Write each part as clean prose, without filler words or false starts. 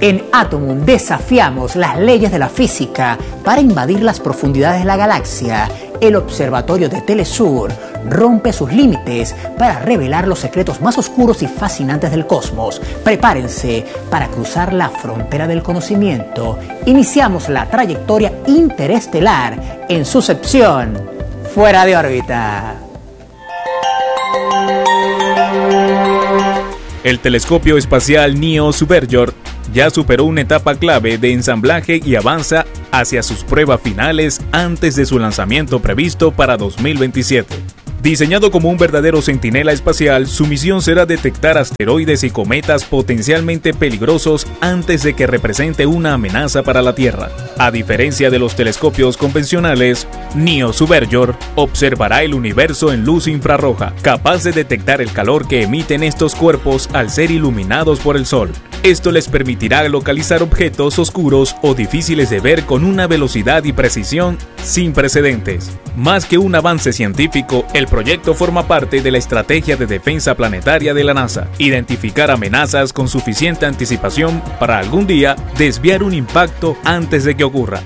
En Atomum desafiamos las leyes de la física para invadir las profundidades de la galaxia. El observatorio de Telesur rompe sus límites para revelar los secretos más oscuros y fascinantes del cosmos. Prepárense para cruzar la frontera del conocimiento. Iniciamos la trayectoria interestelar en su sección Fuera de órbita. El telescopio espacial NEO Superior ya superó una etapa clave de ensamblaje y avanza hacia sus pruebas finales antes de su lanzamiento previsto para 2027. Diseñado como un verdadero centinela espacial, su misión será detectar asteroides y cometas potencialmente peligrosos antes de que represente una amenaza para la Tierra. A diferencia de los telescopios convencionales, NEO Superior observará el universo en luz infrarroja, capaz de detectar el calor que emiten estos cuerpos al ser iluminados por el Sol. Esto les permitirá localizar objetos oscuros o difíciles de ver con una velocidad y precisión sin precedentes. Más que un avance científico, el proyecto forma parte de la estrategia de defensa planetaria de la NASA: identificar amenazas con suficiente anticipación para algún día desviar un impacto antes de que ocurra.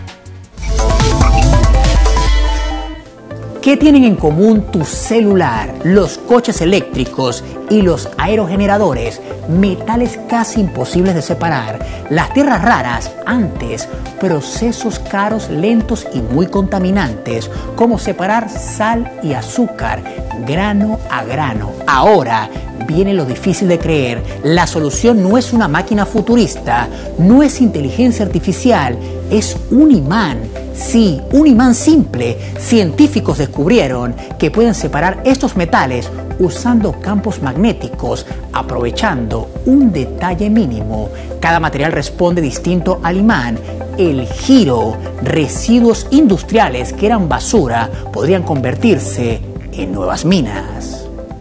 ¿Qué tienen en común tu celular, los coches eléctricos y los aerogeneradores? Metales casi imposibles de separar, las tierras raras antes, procesos caros, lentos y muy contaminantes, como separar sal y azúcar, grano a grano. Ahora viene lo difícil de creer. La solución no es una máquina futurista, no es inteligencia artificial, es un imán. Sí, un imán simple. Científicos descubrieron que pueden separar estos metales usando campos magnéticos, aprovechando un detalle mínimo. Cada material responde distinto al imán. El giro, residuos industriales que eran basura, podrían convertirse en nuevas minas.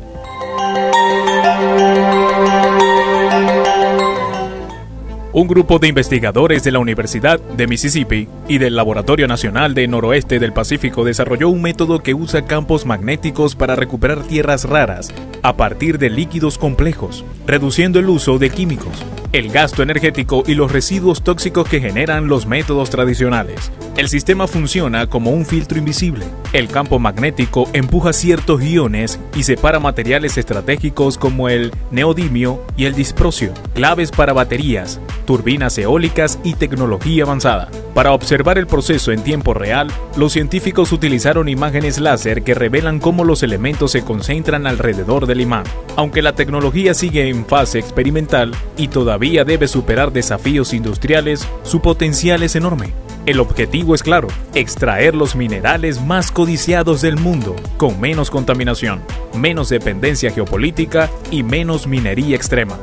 Un grupo de investigadores de la Universidad de Mississippi y del Laboratorio Nacional del Noroeste del Pacífico desarrolló un método que usa campos magnéticos para recuperar tierras raras a partir de líquidos complejos, reduciendo el uso de químicos, el gasto energético y los residuos tóxicos que generan los métodos tradicionales. El sistema funciona como un filtro invisible. El campo magnético empuja ciertos iones y separa materiales estratégicos como el neodimio y el disprosio, claves para baterías, turbinas eólicas y tecnología avanzada. Para observar el proceso en tiempo real, los científicos utilizaron imágenes láser que revelan cómo los elementos se concentran alrededor del imán. Aunque la tecnología sigue en fase experimental y todavía debe superar desafíos industriales, su potencial es enorme. El objetivo es claro: extraer los minerales más codiciados del mundo, con menos contaminación, menos dependencia geopolítica y menos minería extrema.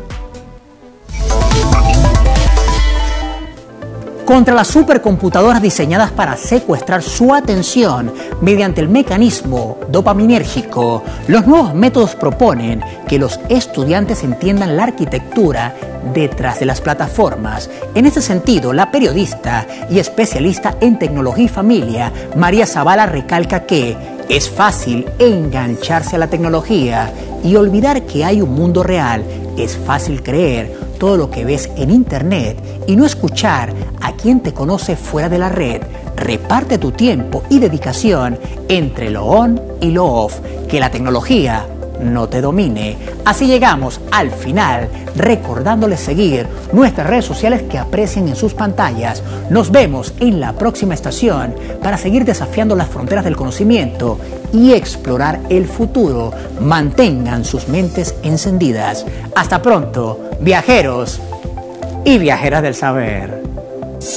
Contra las supercomputadoras diseñadas para secuestrar su atención mediante el mecanismo dopaminérgico, los nuevos métodos proponen que los estudiantes entiendan la arquitectura detrás de las plataformas. En este sentido, la periodista y especialista en tecnología y familia, María Zavala, recalca que es fácil engancharse a la tecnología y olvidar que hay un mundo real. Es fácil creer todo lo que ves en internet y no escuchar a quien te conoce fuera de la red. Reparte tu tiempo y dedicación entre lo on y lo off. Que la tecnología no te domine. Así llegamos al final, recordándoles seguir nuestras redes sociales que aprecian en sus pantallas. Nos vemos en la próxima estación para seguir desafiando las fronteras del conocimiento y explorar el futuro. Mantengan sus mentes encendidas. Hasta pronto, viajeros y viajeras del saber.